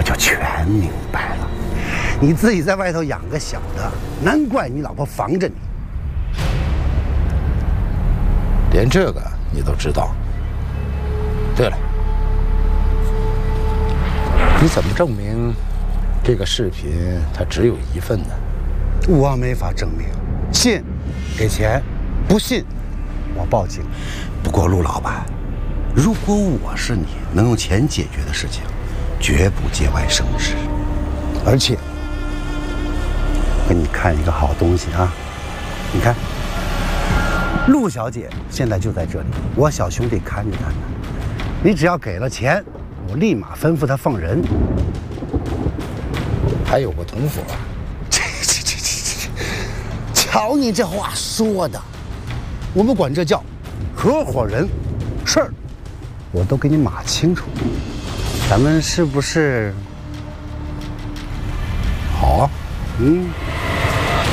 就全明白了。你自己在外头养个小的，难怪你老婆防着你。 连这个你都知道。对了，你怎么证明这个视频它只有一份呢？ 我没法证明，信给钱，不信我报警。不过陆老板，如果我是你，能用钱解决的事情，绝不节外生枝。而且，给你看一个好东西啊，你看，陆小姐现在就在这里，我小兄弟看着她呢。你只要给了钱，我立马吩咐她放人。 还有个同伙。 瞧你这话说的，我们管这叫合伙人，事儿我都给你码清楚，咱们是不是？ 好啊。 嗯。